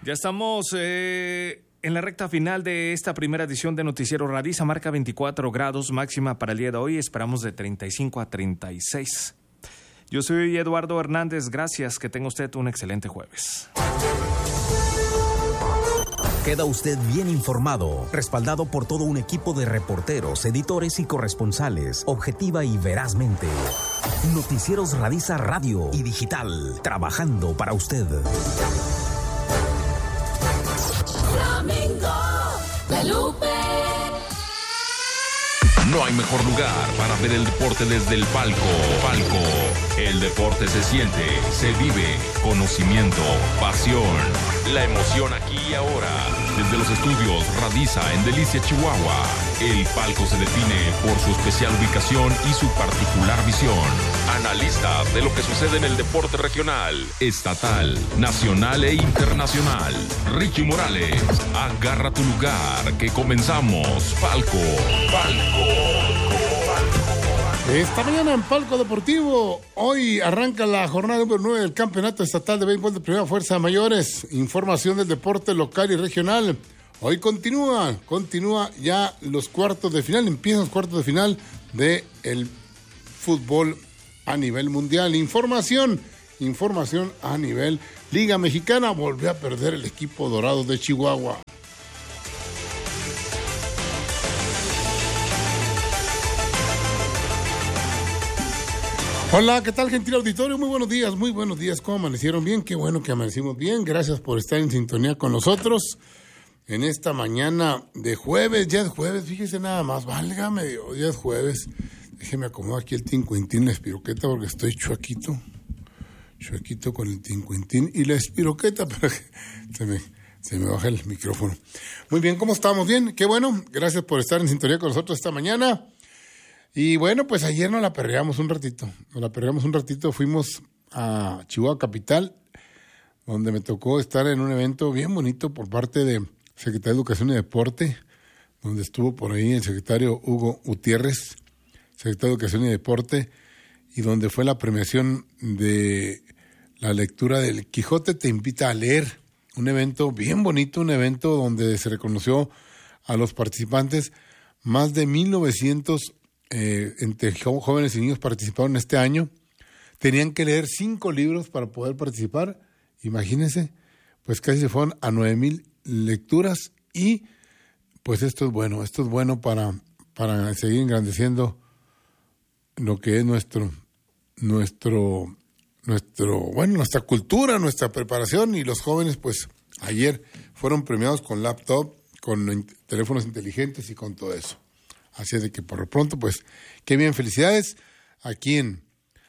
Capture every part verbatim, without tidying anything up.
Ya estamos eh, en la recta final de esta primera edición de Noticiero Radiza. Marca veinticuatro grados máxima para el día de hoy. Esperamos de treinta y cinco a treinta y seis. Yo soy Eduardo Hernández. Gracias. Que tenga usted un excelente jueves. Queda usted bien informado, respaldado por todo un equipo de reporteros, editores y corresponsales, objetiva y verazmente. Noticieros Radiza Radio y Digital, trabajando para usted. Flamingo de Lupe. No hay mejor lugar para ver el deporte desde el palco. Palco. El deporte se siente, se vive. Conocimiento, pasión. La emoción aquí y ahora. Desde los estudios Radiza en Delicia, Chihuahua. El palco se define por su especial ubicación y su particular visión. Analistas de lo que sucede en el deporte regional, estatal, nacional e internacional. Richie Morales, agarra tu lugar que comenzamos. Palco. Palco. Esta mañana en Palco Deportivo, hoy arranca la jornada número nueve del Campeonato Estatal de Béisbol de Primera Fuerza Mayores. Información del deporte local y regional. Hoy continúa, continúa ya los cuartos de final, empiezan los cuartos de final del fútbol a nivel mundial. Información, información a nivel Liga Mexicana. Volvió a perder el equipo dorado de Chihuahua. Hola, ¿qué tal, gentil auditorio? Muy buenos días, muy buenos días. ¿Cómo amanecieron? Bien, qué bueno que amanecimos bien. Gracias por estar en sintonía con nosotros en esta mañana de jueves. Ya es jueves, fíjese nada más, válgame Dios, ya es jueves. Déjeme acomodar aquí el tincuintín, la espiroqueta, porque estoy chuequito. Chuequito con el tincuintín y la espiroqueta, para que se me, se me baja el micrófono. Muy bien, ¿cómo estamos? Bien, qué bueno. Gracias por estar en sintonía con nosotros esta mañana. Y bueno, pues ayer nos la perreamos un ratito, nos la perreamos un ratito, fuimos a Chihuahua Capital, donde me tocó estar en un evento bien bonito por parte de Secretaría de Educación y Deporte, donde estuvo por ahí el secretario Hugo Gutiérrez, secretario de Educación y Deporte, y donde fue la premiación de la lectura del Quijote te invita a leer, un evento bien bonito, un evento donde se reconoció a los participantes, más de mil novecientos Eh, entre jóvenes y niños participaron este año. Tenían que leer cinco libros para poder participar. Imagínense, pues casi se fueron a nueve mil lecturas y pues esto es bueno, esto es bueno para, para seguir engrandeciendo lo que es nuestro, nuestro, nuestro, bueno, nuestra cultura, nuestra preparación. Y los jóvenes pues ayer fueron premiados con laptop, con teléfonos inteligentes y con todo eso. Así es de que por lo pronto, pues, qué bien, felicidades. Aquí en,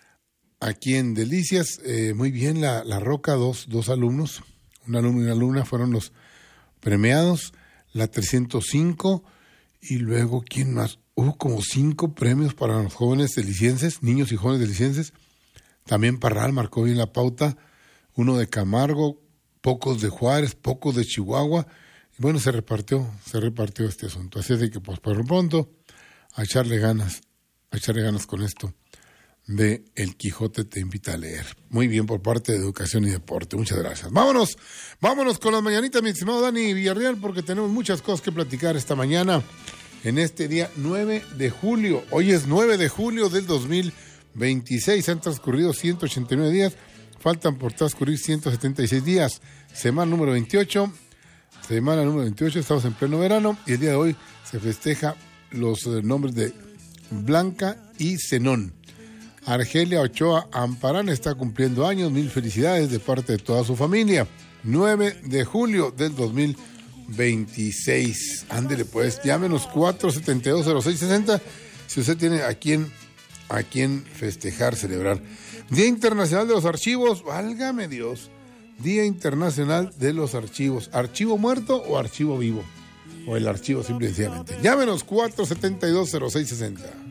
aquí en Delicias, eh, muy bien, la, la Roca, dos, dos alumnos, un alumno y una alumna fueron los premiados, la trescientos cinco, y luego, ¿quién más? Hubo como cinco premios para los jóvenes delicienses, niños y jóvenes delicienses. También Parral marcó bien la pauta, uno de Camargo, pocos de Juárez, pocos de Chihuahua. Y bueno, se repartió, se repartió este asunto. Así es de que, pues, por lo pronto, a echarle ganas, a echarle ganas con esto de El Quijote te invita a leer. Muy bien por parte de Educación y Deporte. Muchas gracias. Vámonos, vámonos con las mañanitas, mi estimado Dani Villarreal, porque tenemos muchas cosas que platicar esta mañana, en este día nueve de julio. Hoy es nueve de julio del dos mil veintiséis. Han transcurrido ciento ochenta y nueve días. Faltan por transcurrir ciento setenta y seis días. Semana número veintiocho. Semana número veintiocho. Estamos en pleno verano y el día de hoy se festeja los eh, nombres de Blanca y Zenón. Argelia Ochoa Amparán está cumpliendo años. Mil felicidades de parte de toda su familia. nueve de julio del dos mil veintiséis. Ándele pues, llámenos cuatro setenta y dos cero seis sesenta si usted tiene a quién, a quién festejar, celebrar. Día Internacional de los Archivos, válgame Dios. Día Internacional de los Archivos. ¿Archivo muerto o archivo vivo? O el archivo simple y sencillamente. Llámenos cuatro setenta y dos cero seis sesenta.